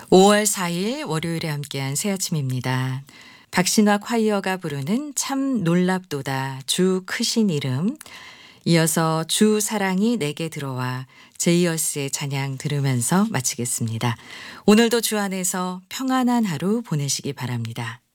5월 4일 월요일에 함께한 새 아침입니다. 박신화 콰이어가 부르는 참 놀랍도다 주 크신 이름, 이어서 주 사랑이 내게 들어와 제이어스의 찬양 들으면서 마치겠습니다. 오늘도 주 안에서 평안한 하루 보내시기 바랍니다.